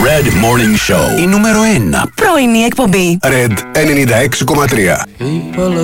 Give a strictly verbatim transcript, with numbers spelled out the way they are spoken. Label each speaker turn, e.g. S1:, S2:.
S1: Red Morning Show. Η νούμερο ένα
S2: πρωινή εκπομπή.
S3: Red ενενήντα έξι κόμμα τρία.